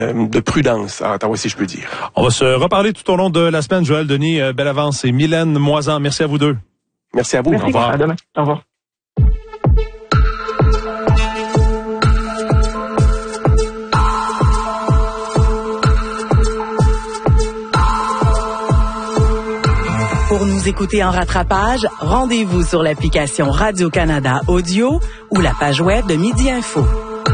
de prudence à Ottawa, si je peux dire. On va se reparler tout au long de la semaine. Joël Denis Bellavance et Mylène Moisan. Merci à vous deux. Merci à vous. Merci. Au revoir. À demain. Au revoir. Pour nous écouter en rattrapage, rendez-vous sur l'application Radio-Canada Audio ou la page web de Midi Info.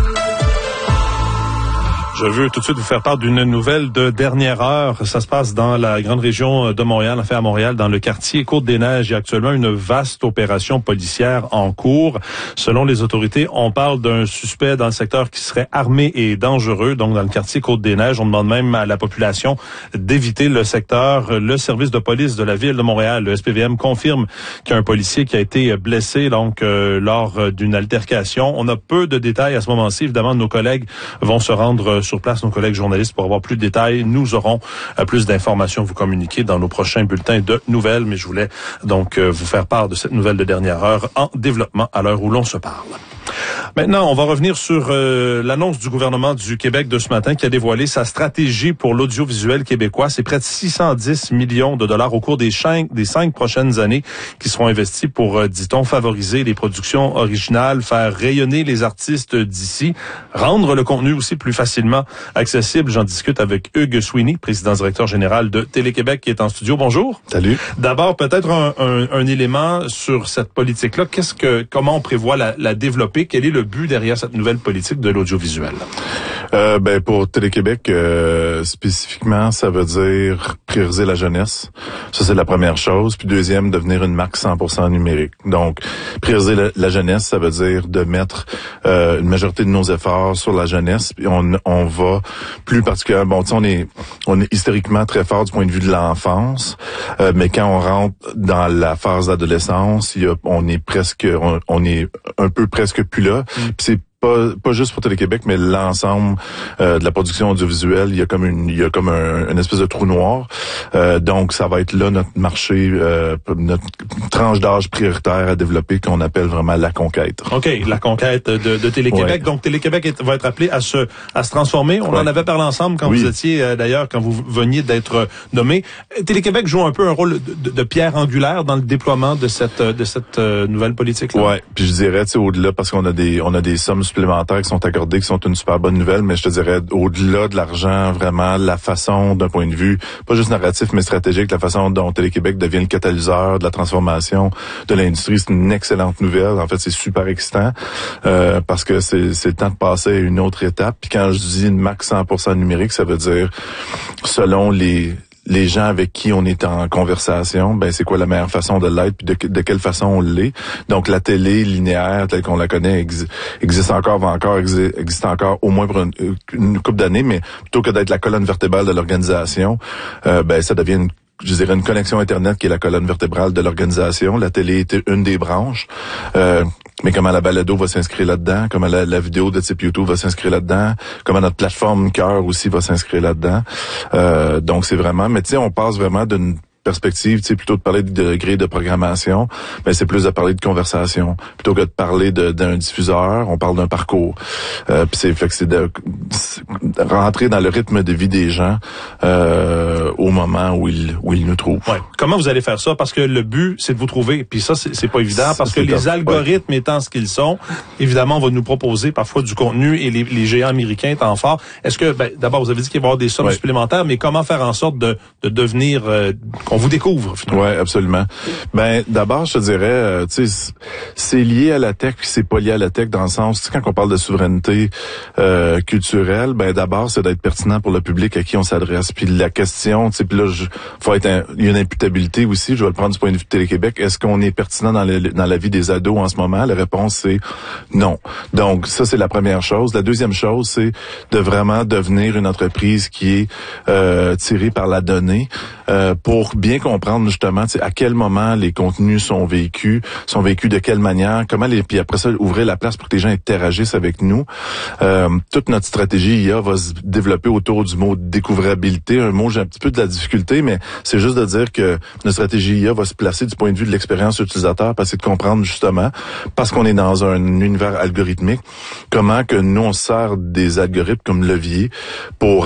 Je veux tout de suite vous faire part d'une nouvelle de dernière heure. Ça se passe dans la grande région de Montréal, enfin à Montréal, dans le quartier Côte-des-Neiges. Il y a actuellement une vaste opération policière en cours. Selon les autorités, on parle d'un suspect dans le secteur qui serait armé et dangereux. Donc, dans le quartier Côte-des-Neiges, on demande même à la population d'éviter le secteur. Le service de police de la ville de Montréal, le SPVM, confirme qu'il y a un policier qui a été blessé donc lors d'une altercation. On a peu de détails à ce moment-ci. Évidemment, nos collègues vont se rendre sur place, nos collègues journalistes, pour avoir plus de détails. Nous aurons plus d'informations à vous communiquer dans nos prochains bulletins de nouvelles, mais je voulais donc vous faire part de cette nouvelle de dernière heure en développement à l'heure où l'on se parle. Maintenant, on va revenir sur l'annonce du gouvernement du Québec de ce matin qui a dévoilé sa stratégie pour l'audiovisuel québécois. C'est près de 610 millions de dollars au cours des 5 prochaines années qui seront investis pour, dit-on, favoriser les productions originales, faire rayonner les artistes d'ici, rendre le contenu aussi plus facilement accessible. J'en discute avec Hugues Sweeney, président-directeur général de Télé-Québec, qui est en studio. Bonjour. Salut. D'abord, peut-être un élément sur cette politique-là. Comment on prévoit la développer? Quel est le but derrière cette nouvelle politique de l'audiovisuel? Pour Télé-Québec, spécifiquement, ça veut dire prioriser la jeunesse. Ça, c'est la première chose. Puis deuxième, devenir une marque 100% numérique. Donc, prioriser la jeunesse, ça veut dire de mettre une majorité de nos efforts sur la jeunesse. Puis on va plus particulièrement, on est historiquement très fort du point de vue de l'enfance, mais quand on rentre dans la phase d'adolescence, on est un peu presque plus là. Puis c'est pas juste pour Télé-Québec, mais l'ensemble de la production audiovisuelle, il y a comme une espèce de trou noir. Donc, ça va être là notre marché, notre tranche d'âge prioritaire à développer qu'on appelle vraiment la conquête. OK, la conquête de Télé-Québec. Ouais. Donc, Télé-Québec va être appelé à se transformer. On en avait parlé ensemble quand vous étiez, d'ailleurs, quand vous veniez d'être nommé. Télé-Québec joue un peu un rôle de pierre angulaire dans le déploiement de cette nouvelle politique-là. Ouais, puis je dirais, tu sais, au-delà, parce qu'on a des sommes supplémentaires qui sont accordées, qui sont une super bonne nouvelle, mais je te dirais, au-delà de l'argent, vraiment, la façon, d'un point de vue, pas juste narratif, mais stratégique, la façon dont Télé-Québec devient le catalyseur de la transformation de l'industrie, c'est une excellente nouvelle. En fait, c'est super excitant, parce que c'est le temps de passer à une autre étape. Puis quand je dis une marque 100% numérique, ça veut dire, selon les gens avec qui on est en conversation, c'est quoi la meilleure façon de l'être, puis de quelle façon on l'est. Donc la télé linéaire telle qu'on la connaît existe encore au moins pour une couple d'années, mais plutôt que d'être la colonne vertébrale de l'organisation, ça devient une connexion Internet qui est la colonne vertébrale de l'organisation. La télé était une des branches. Mais comment la balado va s'inscrire là-dedans, comment la vidéo de type YouTube va s'inscrire là-dedans, comment notre plateforme Cœur aussi va s'inscrire là-dedans. Donc c'est vraiment, mais tu sais, on passe vraiment d'une perspective, tu sais, plutôt de parler de degré de programmation, mais c'est plus de parler de conversation. Plutôt que de parler d'un diffuseur, on parle d'un parcours. Puis c'est de rentrer dans le rythme de vie des gens au moment où ils nous trouvent. Ouais. Comment vous allez faire ça? Parce que le but, c'est de vous trouver. Puis ça, c'est pas évident parce que les algorithmes étant ce qu'ils sont, évidemment, on va nous proposer parfois du contenu et les géants américains étant forts. Est-ce que, d'abord, vous avez dit qu'il va y avoir des sommes supplémentaires, mais comment faire en sorte de devenir qu'on vous découvre, finalement? Oui, absolument. D'abord, je te dirais, tu sais, c'est lié à la tech, puis c'est pas lié à la tech dans le sens, tu sais, quand on parle de souveraineté culturelle, d'abord, c'est d'être pertinent pour le public à qui on s'adresse. Puis la question, tu sais, puis là, il y a une imputabilité aussi, je vais le prendre du point de vue de Télé-Québec. Est-ce qu'on est pertinent dans la vie des ados en ce moment? La réponse, c'est non. Donc, ça, c'est la première chose. La deuxième chose, c'est de vraiment devenir une entreprise qui est tirée par la donnée pour bien bien comprendre justement à quel moment les contenus sont vécus de quelle manière, puis après ça, ouvrir la place pour que les gens interagissent avec nous. Toute notre stratégie IA va se développer autour du mot découvrabilité. Un mot, j'ai un petit peu de la difficulté, mais c'est juste de dire que notre stratégie IA va se placer du point de vue de l'expérience utilisateur, parce que c'est de comprendre justement, parce qu'on est dans un univers algorithmique, comment que nous, on sert des algorithmes comme levier pour